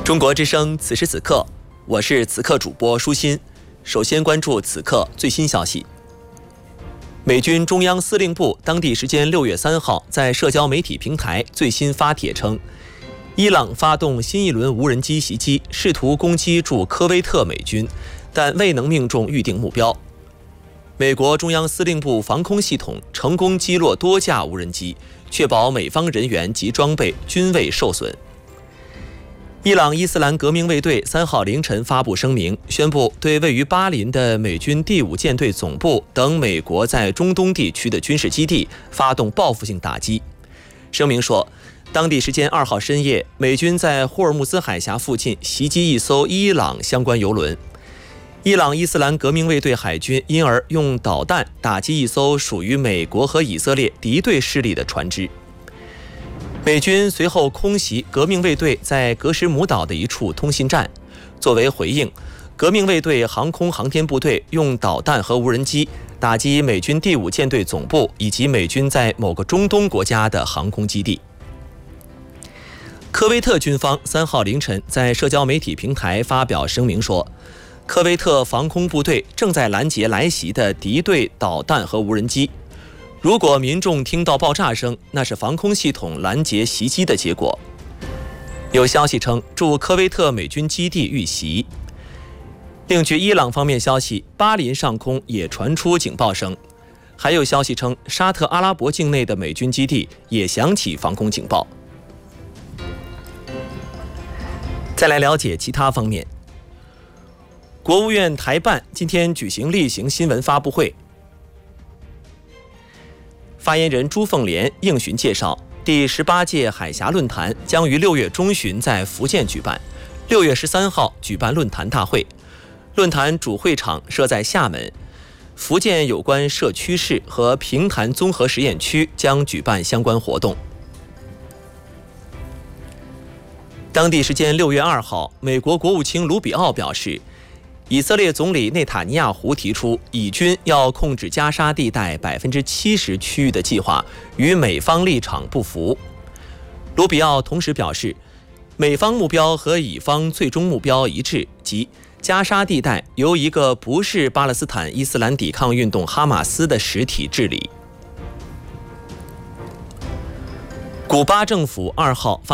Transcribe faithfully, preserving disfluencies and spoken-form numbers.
中国之声，此时此刻，我是此刻主播舒心。首先关注此刻最新消息。美军中央司令部当地时间六月三号在社交媒体平台最新发帖称，伊朗发动新一轮无人机袭击，试图攻击驻科威特美军，但未能命中预定目标。美国中央司令部防空系统成功击落多架无人机，确保美方人员及装备均未受损。伊朗伊斯兰革命卫队三号凌晨发布声明，宣布对位于巴林的美军第五舰队总部等美国在中东地区的军事基地发动报复性打击。声明说，当地时间二号深夜，美军在霍尔木兹海峡附近袭击一艘伊朗相关油轮。伊朗伊斯兰革命卫队海军因而用导弹打击一艘属于美国和以色列敌对势力的船只。美军随后空袭革命卫队在格什姆岛的一处通信站，作为回应，革命卫队航空航天部队用导弹和无人机打击美军第五舰队总部以及美军在某个中东国家的航空基地。科威特军方三号凌晨在社交媒体平台发表声明说，科威特防空部队正在拦截来袭的敌对导弹和无人机。如果民众听到爆炸声，那是防空系统拦截袭击的结果。有消息称，驻科威特美军基地遇袭。另据伊朗方面消息，巴林上空也传出警报声。还有消息称，沙特阿拉伯境内的美军基地也响起防空警报。再来了解其他方面。国务院台办今天举行例行新闻发布会。发言人朱凤莲应询介绍，第十八届海峡论坛将于六月中旬在福建举办，六月十三号举办论坛大会。论坛主会场设在厦门，福建有关社区市和平潭综合实验区将举办相关活动。当地时间六月二号，美国国务卿卢比奥表示，以色列总理内塔尼亚胡提出以军要控制加沙地带百分之七十区域的计划与美方立场不符。卢比奥同时表示，美方目标和以方最终目标一致，即加沙地带由一个不是巴勒斯坦伊斯兰抵抗运动哈马斯的实体治理。古巴政府二号发